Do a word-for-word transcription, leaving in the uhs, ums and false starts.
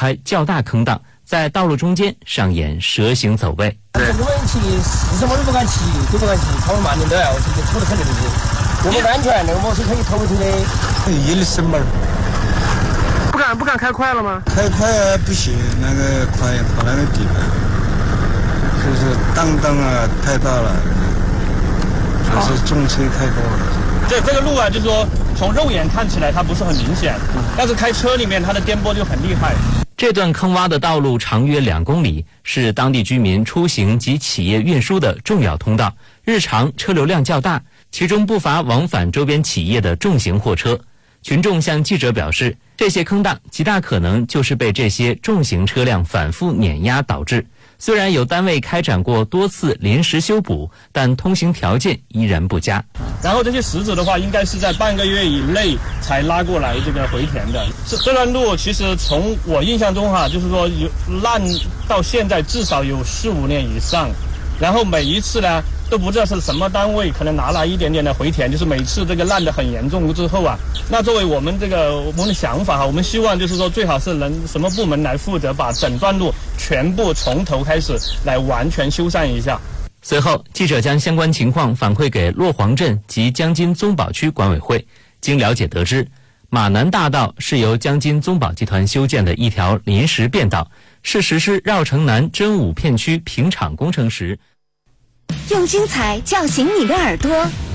开较大坑档，在道路中间上演蛇形走位。 我们骑是什么都不敢骑，都不敢骑，超慢点都要，这个出了肯定就是我们安全，那个摩托车可以偷偷的， 一里省门。 不敢不敢开快了吗？ 开快不行，那个快跑那个地方，就是档档啊太大了，还是重车太多了。 这这个路啊，就是说从肉眼看起来它不是很明显，但是开车里面它的颠簸就很厉害。 这段坑洼的道路长约两公里，是当地居民出行及企业运输的重要通道，日常车流量较大，其中不乏往返周边企业的重型货车。群众向记者表示，这些坑档极大可能就是被这些重型车辆反复碾压导致。虽然有单位开展过多次临时修补，但通行条件依然不佳。 然后这些石子的话，应该是在半个月以内才拉过来这个回填的。这这段路其实从我印象中哈，就是说有烂到现在至少有四五年以上。然后每一次呢，都不知道是什么单位可能拿来一点点的回填，就是每次这个烂得很严重之后啊，那作为我们这个我们的想法哈，我们希望就是说最好是能什么部门来负责把整段路全部从头开始来完全修缮一下。 随后，记者将相关情况反馈给洛黄镇及江津宗保区管委会。经了解得知，马南大道是由江津宗保集团修建的一条临时便道，是实施绕城南真武片区平厂工程时， 用精彩叫醒你的耳朵，